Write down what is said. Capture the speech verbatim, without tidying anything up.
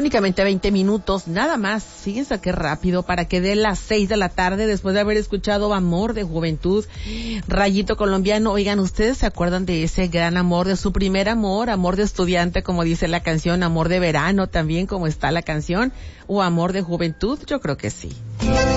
únicamente veinte minutos, nada más. Fíjense qué rápido, para que dé las seis de la tarde después de haber escuchado Amor de Juventud, Rayito Colombiano. Oigan, ¿ustedes se acuerdan de ese gran amor, de su primer amor, amor de estudiante, como dice la canción, amor de verano también, como está la canción, o amor de juventud? Yo creo que sí.